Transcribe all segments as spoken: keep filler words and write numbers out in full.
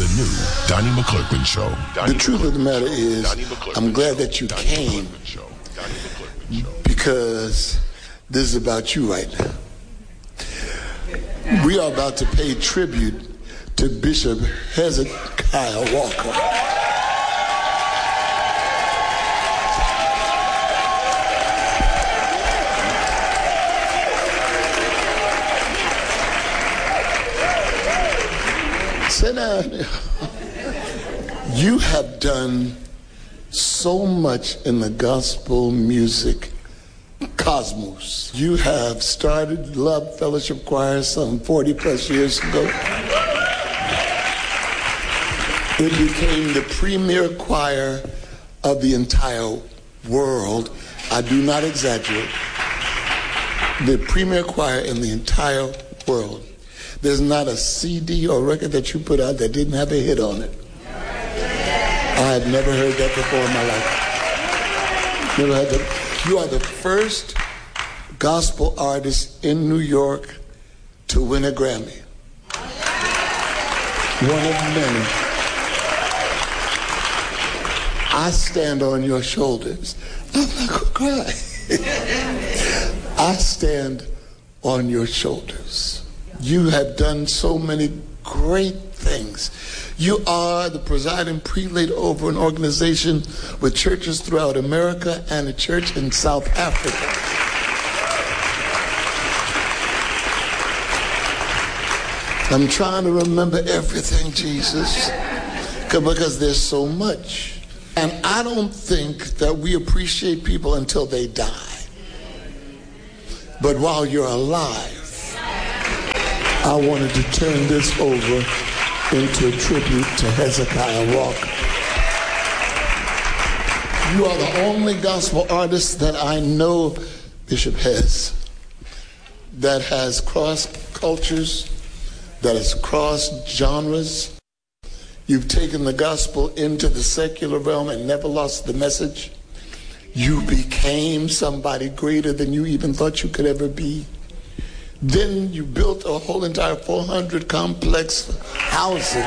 new Donnie McClurkin Show. The truth of the matter is, I'm glad that you came because this is about you right now. We are about to pay tribute to Bishop Hezekiah Walker. Sit down. You have done so much in the gospel music cosmos. You have started Love Fellowship Choir some forty plus years ago. It became the premier choir of the entire world. I do not exaggerate. The premier choir in the entire world. There's not a C D or record that you put out that didn't have a hit on it. I had never heard that before in my life. Never had that. You are the first gospel artist in New York to win a Grammy. One of many. I stand on your shoulders. I'm not going to cry. I stand on your shoulders. You have done so many great things. You are the presiding prelate over an organization with churches throughout America and a church in South Africa. I'm trying to remember everything, Jesus, because there's so much. And I don't think that we appreciate people until they die. But while you're alive, I wanted to turn this over into a tribute to Hezekiah Walker. You are the only gospel artist that I know, Bishop Hez, that has crossed cultures, that has crossed genres. You've taken the gospel into the secular realm and never lost the message. You became somebody greater than you even thought you could ever be. Then you built a whole entire four hundred complex housing.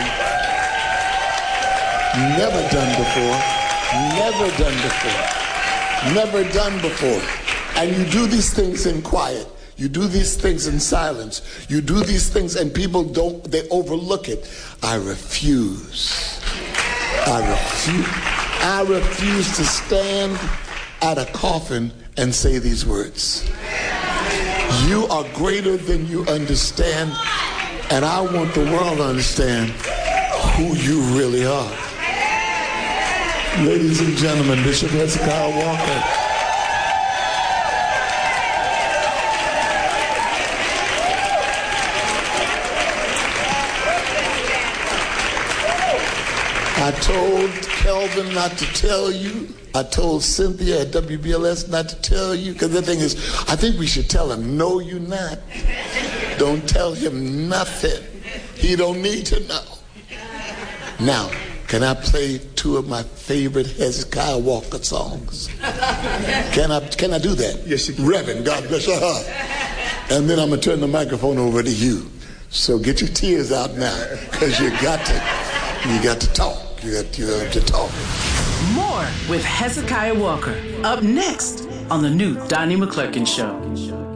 Never done before. Never done before. Never done before. And you do these things in quiet. You do these things in silence. You do these things and people don't, they overlook it. I refuse. I refuse. I refuse to stand at a coffin and say these words. You are greater than you understand, and I want the world to understand who you really are. Ladies and gentlemen, Bishop Hezekiah Walker. I told Kelvin not to tell you. I told Cynthia at W B L S not to tell you, because the thing is, I think we should tell him, no, you not. Don't tell him nothing. He don't need to know. Now, can I play two of my favorite Hezekiah Walker songs? Can I can I do that? Yes, you can. Reverend, God bless your heart. And then I'm going to turn the microphone over to you. So get your tears out now, because you got to, you got to talk. You got, you got to talk. More with Hezekiah Walker, up next on the new Donnie McClurkin Show.